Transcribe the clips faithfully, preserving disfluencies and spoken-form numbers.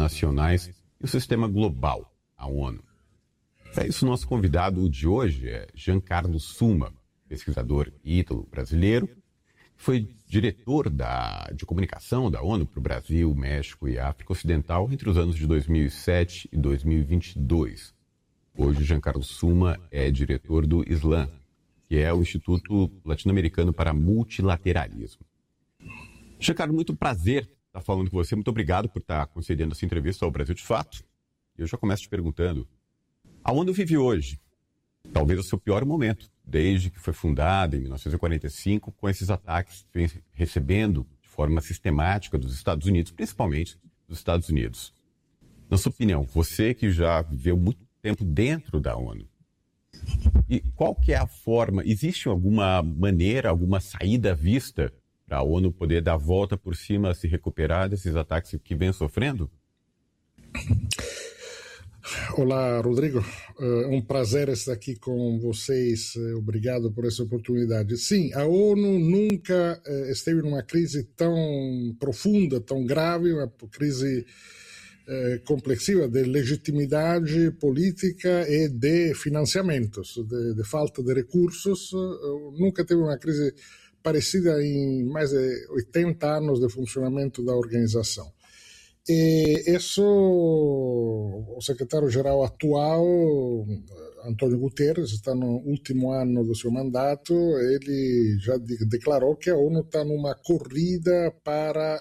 nacionais e o sistema global, a ONU. Para isso, nosso convidado de hoje é Giancarlo Summa, pesquisador ítalo-brasileiro, foi diretor da, de comunicação da ONU para o Brasil, México e África Ocidental entre os anos de dois mil e sete e dois mil e vinte e dois. Hoje, Giancarlo Summa é diretor do ISLAM, que é o Instituto Latino-Americano para Multilateralismo. Giancarlo, muito prazer estar falando com você. Muito obrigado por estar concedendo essa entrevista ao Brasil de Fato. Eu já começo te perguntando, a ONU vive hoje, talvez o seu pior momento, desde que foi fundada em mil novecentos e quarenta e cinco, com esses ataques que vem recebendo de forma sistemática dos Estados Unidos, principalmente dos Estados Unidos. Na sua opinião, você que já viveu muito tempo dentro da ONU, e qual que é a forma, existe alguma maneira, alguma saída vista para a ONU poder dar a volta por cima, se recuperar desses ataques que vem sofrendo? Olá, Rodrigo. É um prazer estar aqui com vocês. Obrigado por essa oportunidade. Sim, a ONU nunca esteve numa crise tão profunda, tão grave, uma crise complexiva de legitimidade política e de financiamentos, de, de falta de recursos. Nunca teve uma crise parecida em mais de oitenta anos de funcionamento da organização. E isso, o secretário-geral atual, Antônio Guterres, está no último ano do seu mandato, ele já de, declarou que a ONU está numa corrida para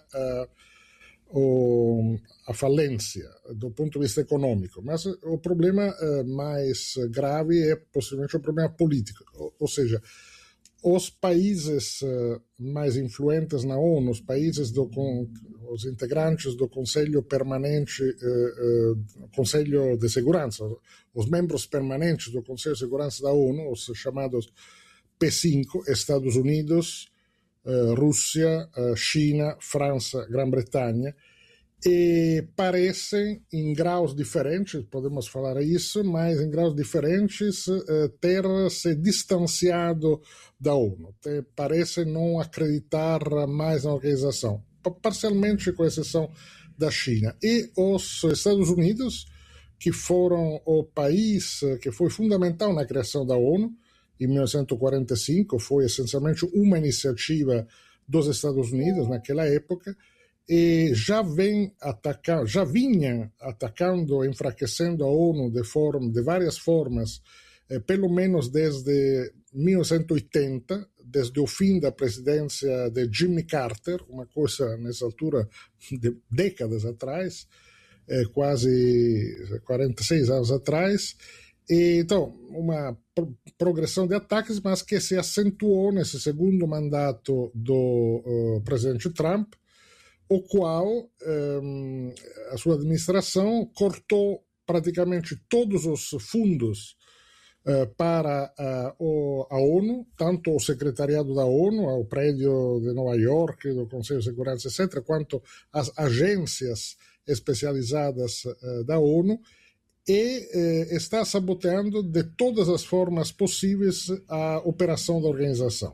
uh, o, a falência do ponto de vista econômico. Mas o problema uh, mais grave é possivelmente o problema político, ou, ou seja, os países uh, mais influentes na ONU, os países do, com, os integrantes do Conselho Permanente, uh, uh, Conselho de Segurança, os membros permanentes do Conselho de Segurança da ONU, os chamados P cinco, Estados Unidos, uh, Rússia, uh, China, França, Grã-Bretanha, e parecem, em graus diferentes, podemos falar isso, mas em graus diferentes, ter se distanciado da ONU. Parecem não acreditar mais na organização, parcialmente com exceção da China. E os Estados Unidos, que foram o país que foi fundamental na criação da ONU, em mil novecentos e quarenta e cinco, foi essencialmente uma iniciativa dos Estados Unidos naquela época, e já vem atacando, já vinha atacando, enfraquecendo a ONU de, forma, de várias formas, eh, pelo menos desde mil novecentos e oitenta, desde o fim da presidência de Jimmy Carter, uma coisa nessa altura de décadas atrás, eh, quase quarenta e seis anos atrás. E, então, uma pro- progressão de ataques, mas que se acentuou nesse segundo mandato do uh, presidente Trump, o qual um, a sua administração cortou praticamente todos os fundos uh, para uh, o, a ONU, tanto o secretariado da ONU, o prédio de Nova York, do Conselho de Segurança, etcétera, quanto as agências especializadas uh, da ONU, e uh, está saboteando de todas as formas possíveis a operação da organização.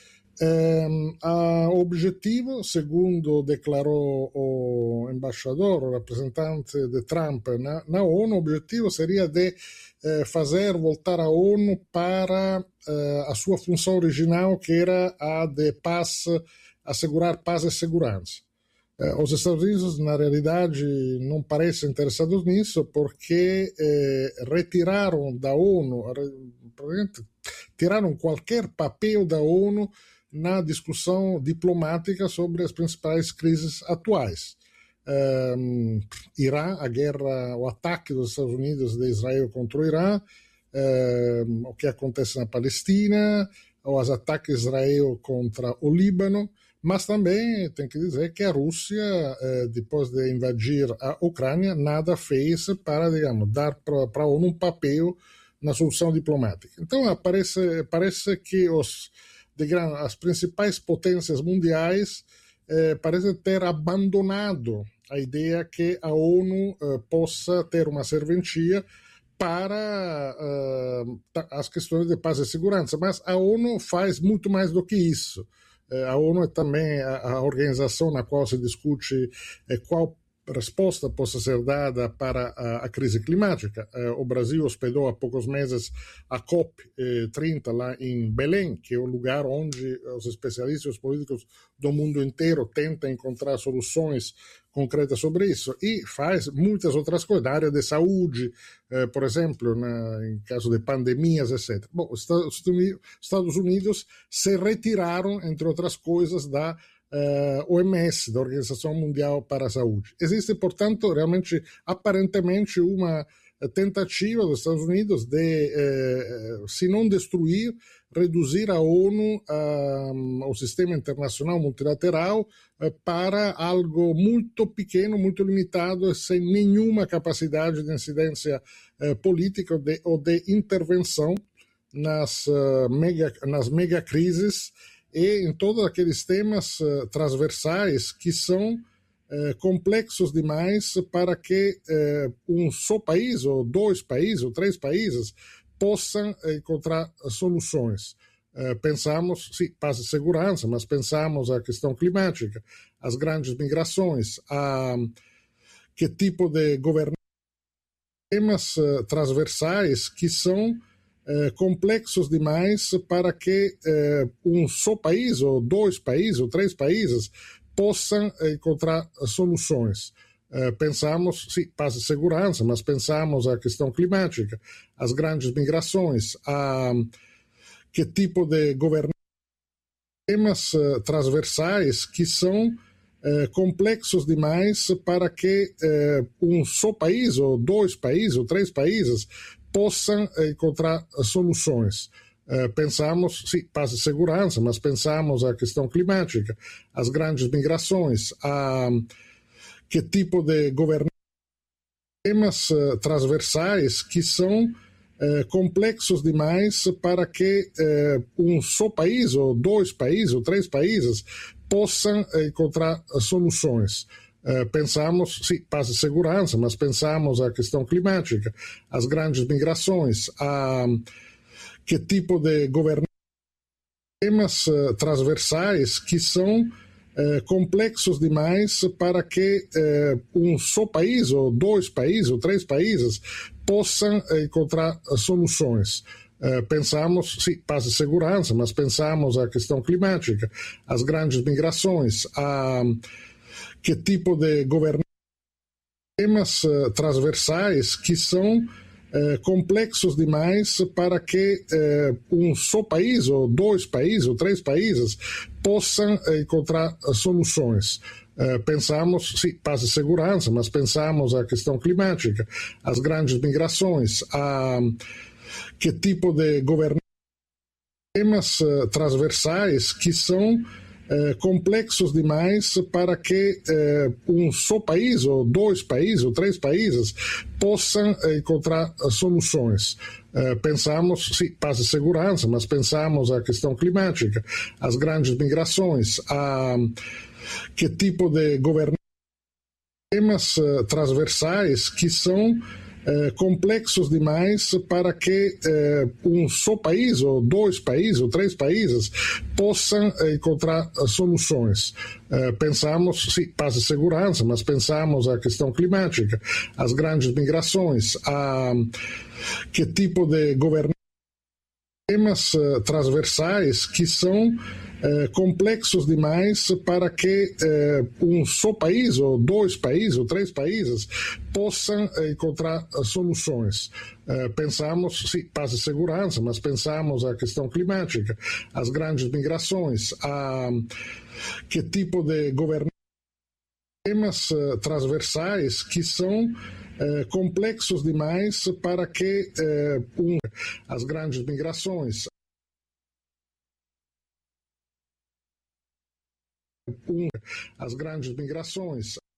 Um, o objetivo, segundo declarou o embaixador, o representante de Trump na, na ONU, o objetivo seria de eh, fazer voltar a ONU para eh, a sua função original, que era a de paz, assegurar paz e segurança. Eh, os Estados Unidos, na realidade, não parecem interessados nisso, porque eh, retiraram da ONU, tiraram qualquer papel da ONU na discussão diplomática sobre as principais crises atuais. Um, Irã, a guerra, o ataque dos Estados Unidos de Israel contra o Irã, um, o que acontece na Palestina, os ataques de Israel contra o Líbano, mas também tem que dizer que a Rússia, eh, depois de invadir a Ucrânia, nada fez para, digamos, dar para a ONU um papel na solução diplomática. Então, parece, parece que os De, as principais potências mundiais eh, parecem ter abandonado a ideia que a ONU eh, possa ter uma serventia para uh, as questões de paz e segurança, mas a ONU faz muito mais do que isso. Eh, a ONU é também a, a organização na qual se discute eh, qual resposta possa ser dada para a, a crise climática. Eh, o Brasil hospedou há poucos meses a COP trinta lá em Belém, que é o lugar onde os especialistas e os políticos do mundo inteiro tentam encontrar soluções concretas sobre isso, e faz muitas outras coisas, na área de saúde, eh, por exemplo, na, em caso de pandemias, etcétera. Bom, os Estados Unidos se retiraram, entre outras coisas, da Uh, O M S, da Organização Mundial para a Saúde. Existe, portanto, realmente, aparentemente, uma tentativa dos Estados Unidos de, eh, se não destruir, reduzir a ONU, uh, o sistema internacional multilateral, uh, para algo muito pequeno, muito limitado, sem nenhuma capacidade de incidência uh, política ou de, ou de intervenção nas, uh, mega, nas megacrises e em todos aqueles temas uh, transversais que são uh, complexos demais para que uh, um só país, ou dois países, ou três países, possam encontrar soluções. Uh, pensamos, sim, paz e segurança, mas pensamos a questão climática, as grandes migrações, a que tipo de governança, temas uh, transversais que são Uh, complexos demais para que uh, um só país, ou dois países, ou três países, possam encontrar soluções. Uh, pensamos, sim, paz e segurança, mas pensamos a questão climática, as grandes migrações, a que tipo de governança, temas uh, transversais que são Uh, complexos demais para que uh, um só país, ou dois países, ou três países, possam encontrar soluções. Uh, pensamos, sim, paz e segurança, mas pensamos a questão climática, as grandes migrações, a que tipo de governança, temas uh, transversais que são Uh, complexos demais para que uh, um só país, ou dois países, ou três países, possam encontrar soluções. Uh, pensamos, sim, paz e segurança, mas pensamos a questão climática, as grandes migrações, a que tipo de governança, temas uh, transversais que são Uh, complexos demais para que uh, um só país, ou dois países, ou três países, possam encontrar soluções. Uh, pensamos, sim, paz e segurança, mas pensamos a questão climática, as grandes migrações, a que tipo de governança, temas uh, transversais que são Uh, complexos demais para que uh, um só país, ou dois países, ou três países, possam encontrar soluções. Uh, pensamos, sim, paz e segurança, mas pensamos a questão climática, as grandes migrações, a que tipo de governança, temas uh, transversais que são Uh, complexos demais para que uh, um só país, ou dois países, ou três países, possam encontrar soluções. Uh, pensamos, sim, paz e segurança, mas pensamos a questão climática, as grandes migrações, a que tipo de governança, temas uh, transversais que são Uh, complexos demais para que uh, um só país, ou dois países, ou três países, possam encontrar soluções. Uh, pensamos, sim, paz e segurança, mas pensamos a questão climática, as grandes migrações, a que tipo de governança, temas uh, transversais que são Uh, complexos demais para que uh, um só país, ou dois países, ou três países, possam encontrar soluções. Uh, pensamos, sim, paz e segurança, mas pensamos a questão climática, as grandes migrações, a que tipo de governança, temas uh, transversais que são uh, complexos demais para que uh, um, as grandes migrações, as grandes migrações,